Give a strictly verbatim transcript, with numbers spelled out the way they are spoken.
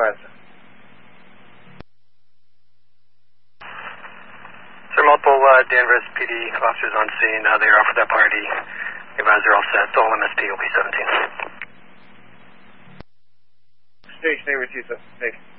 называется. Sir, multiple uh, Danvers P D officers on scene. Uh, they are off for that party. Advisor all set. All M S P will be seventeen. Station A, Retisa. Thanks.